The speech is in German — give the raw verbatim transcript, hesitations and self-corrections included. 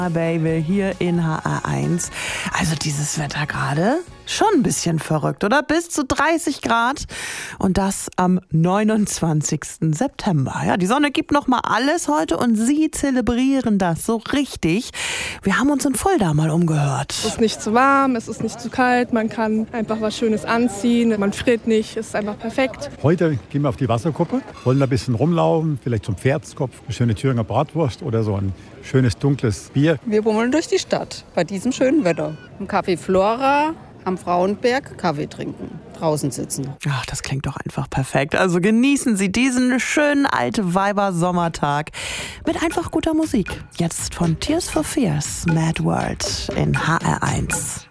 Baby hier in H R eins. Also dieses Wetter gerade schon ein bisschen verrückt, oder? Bis zu dreißig Grad und das am neunundzwanzigsten September. Ja, die Sonne gibt noch mal alles heute und Sie zelebrieren das so richtig. Wir haben uns in Fulda mal umgehört. Es ist nicht zu warm, es ist nicht zu kalt, man kann einfach was Schönes anziehen, man friert nicht, es ist einfach perfekt. Heute gehen wir auf die Wasserkuppe, wollen da ein bisschen rumlaufen, vielleicht zum Pferdskopf, eine schöne Thüringer Bratwurst oder so ein schönes dunkles Bier. Wir bummeln durch die Stadt bei diesem schönen Wetter. Im Café Flora am Frauenberg Kaffee trinken, draußen sitzen. Ach, das klingt doch einfach perfekt. Also genießen Sie diesen schönen Alte-Weiber-Sommertag mit einfach guter Musik. Jetzt von Tears for Fears, Mad World in H R eins.